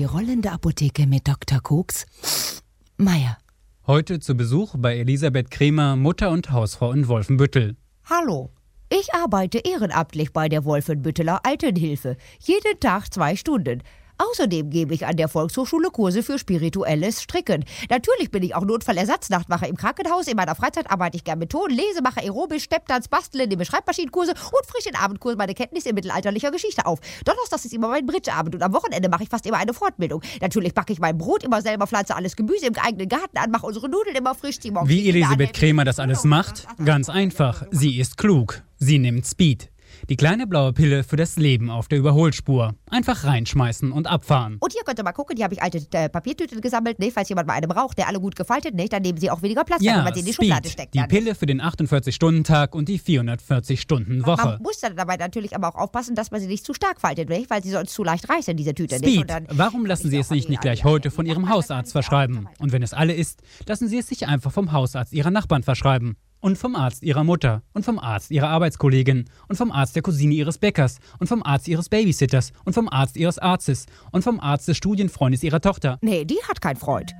Die rollende Apotheke mit Dr. Koks Meier. Heute zu Besuch bei Elisabeth Kremer, Mutter und Hausfrau in Wolfenbüttel. Hallo, ich arbeite ehrenamtlich bei der Wolfenbütteler Altenhilfe. Jeden Tag 2 Stunden. Außerdem gebe ich an der Volkshochschule Kurse für spirituelles Stricken. Natürlich bin ich auch Notfallersatznachtwache im Krankenhaus. In meiner Freizeit arbeite ich gern mit Ton, lese, mache Aerobisch, Stepptanz, bastle, nehme Schreibmaschinenkurse und frische in Abendkursen meine Kenntnisse in mittelalterlicher Geschichte auf. Donnerstags ist immer mein Bridgeabend und am Wochenende mache ich fast immer eine Fortbildung. Natürlich backe ich mein Brot immer selber, pflanze alles Gemüse im eigenen Garten an, mache unsere Nudeln immer frisch. Wie Elisabeth Kremer das alles macht? Ganz einfach. Sie ist klug. Sie nimmt Speed. Die kleine blaue Pille für das Leben auf der Überholspur. Einfach reinschmeißen und abfahren. Und hier könnt ihr mal gucken, hier habe ich alte Papiertüten gesammelt, ne, falls jemand mal eine braucht, der alle gut gefaltet, ne, dann nehmen sie auch weniger Platz, wenn man sie in die Schublade steckt. Die Pille für den 48-Stunden-Tag und die 440-Stunden-Woche. Man muss dann dabei natürlich aber auch aufpassen, dass man sie nicht zu stark faltet, ne, weil sie sonst zu leicht reißt in diese Tüte. Speed. Warum lassen Sie es sich nicht gleich heute von Ihrem Hausarzt verschreiben? Und wenn es alle ist, lassen Sie es sich einfach vom Hausarzt Ihrer Nachbarn verschreiben. Und vom Arzt ihrer Mutter und vom Arzt ihrer Arbeitskollegin und vom Arzt der Cousine ihres Bäckers und vom Arzt ihres Babysitters und vom Arzt ihres Arztes und vom Arzt des Studienfreundes ihrer Tochter. Nee, die hat keinen Freund.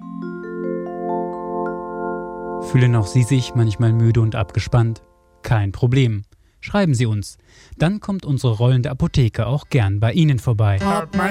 Fühlen auch Sie sich manchmal müde und abgespannt? Kein Problem. Schreiben Sie uns. Dann kommt unsere rollende Apotheke auch gern bei Ihnen vorbei.